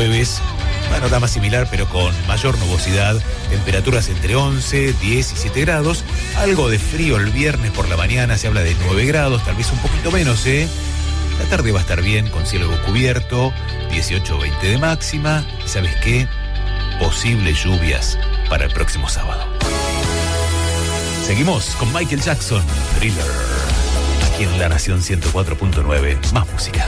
jueves, panorama similar pero con mayor nubosidad, temperaturas entre 11, 10 y 7 grados, algo de frío el viernes por la mañana, se habla de 9 grados, tal vez un poquito menos, La tarde va a estar bien, con cielo cubierto, 18 o 20 de máxima, y ¿sabes qué? Posibles lluvias para el próximo sábado. Seguimos con Michael Jackson, Thriller, aquí en La Nación 104.9, más música.